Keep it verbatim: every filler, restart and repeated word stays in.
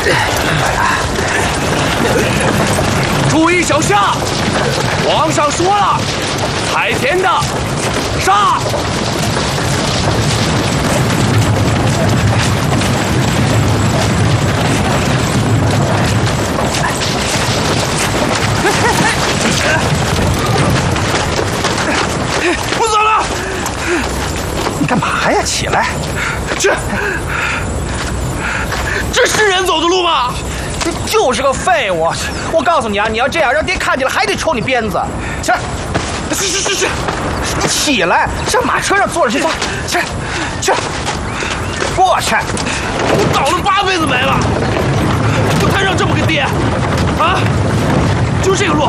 注意脚下！皇上说了，踩田的杀！不走了！ 你干嘛呀？起来！ 这这是人走的路吗？ 你就是个废物！我告诉你啊，你要这样让爹看见了，还得抽你鞭子。起来！ 去去去去！ 起来，上马车上坐着去。去去，过去！ 我倒了八辈子霉了，我摊上这么个爹，啊！就这个路，